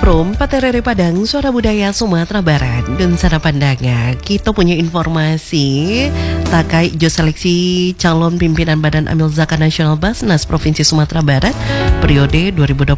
From Paterere Padang, Suara Budaya Sumatera Barat. Dan sana pandangan, kita punya informasi terkait seleksi calon pimpinan Badan Amil Zakat Nasional Basnas Provinsi Sumatera Barat periode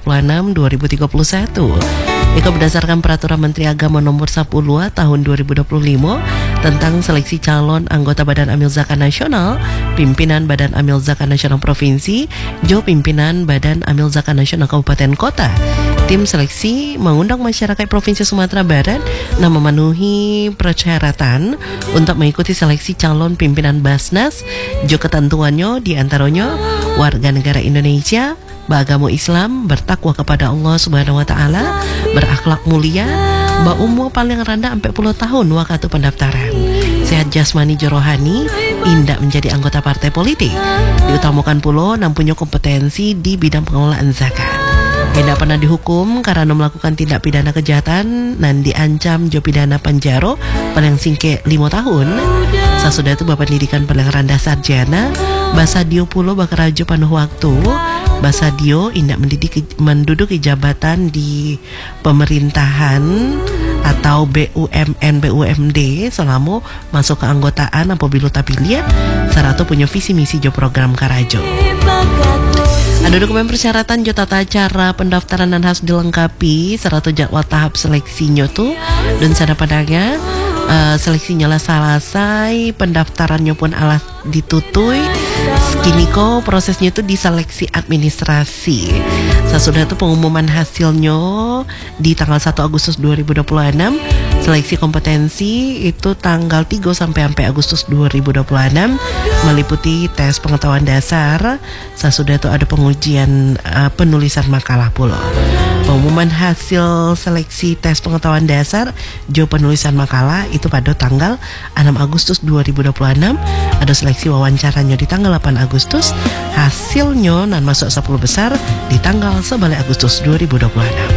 2026-2031. Itu berdasarkan Peraturan Menteri Agama Nomor 10 Tahun 2025 tentang seleksi calon anggota Badan Amil Zakat Nasional, pimpinan Badan Amil Zakat Nasional Provinsi, pimpinan Badan Amil Zakat Nasional Kabupaten Kota. Tim seleksi mengundang masyarakat Provinsi Sumatera Barat yang memenuhi persyaratan untuk mengikuti seleksi calon pimpinan Basnas. Ketentuannya diantaranya warga negara Indonesia, beragama Islam, bertakwa kepada Allah Subhanahu wa taala, berakhlak mulia, berumur paling rendah 40 tahun waktu pendaftaran, sehat jasmani rohani, indak menjadi anggota partai politik. Diutamakan pula yang punya kompetensi di bidang pengelolaan zakat. Tidak pernah dihukum karena melakukan tindak pidana kejahatan dan diancam pidana penjara paling singkat 5 tahun. Sesudah itu Bapak Pendidikan paling rendah sarjana, bahasa dio pulo bakarajo penuh waktu, bahasa dio indak menduduki jabatan di pemerintahan atau BUMN BUMD selama masuk keanggotaan apabila tapiliat serta punya visi misi program karajo. Ada dokumen persyaratan tata cara pendaftaran dan harus dilengkapi serta jadwal tahap seleksinya tuh dan sana padanya seleksinya lah selesai, pendaftarannya pun alas ditutui. Kini kok prosesnya itu diseleksi administrasi. Sesudah itu pengumuman hasilnya di tanggal 1 Agustus 2026. Seleksi kompetensi itu tanggal 3 sampai Agustus 2026, meliputi tes pengetahuan dasar. Sesudah itu ada pengujian penulisan makalah pula. Pengumuman hasil seleksi tes pengetahuan dasar penulisan makalah itu pada tanggal 6 Agustus 2026. Ada seleksi wawancaranya di tanggal 8 Agustus. Hasilnya dan masuk 10 besar di tanggal 11 Agustus 2026.